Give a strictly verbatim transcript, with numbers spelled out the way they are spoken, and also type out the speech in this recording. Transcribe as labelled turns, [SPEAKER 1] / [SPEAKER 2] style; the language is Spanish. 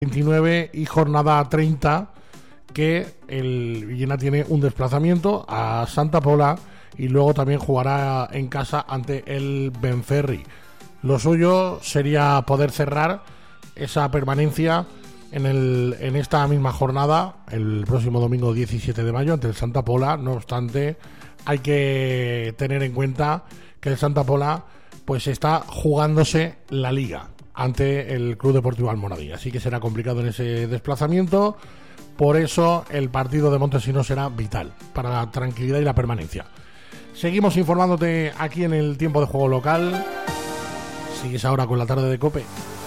[SPEAKER 1] veintinueve y jornada treinta, que el Villena tiene un desplazamiento a Santa Pola y luego también jugará en casa ante el Benferri. Lo suyo sería poder cerrar esa permanencia en, el, en esta misma jornada, el próximo domingo diecisiete de mayo, ante el Santa Pola. No obstante, hay que tener en cuenta que el Santa Pola pues está jugándose la Liga ante el Club Deportivo Almoradí, así que será complicado en ese desplazamiento. Por eso el partido de Montesinos será vital para la tranquilidad y la permanencia. Seguimos informándote aquí en el tiempo de juego local. Sigues ahora con la tarde de COPE.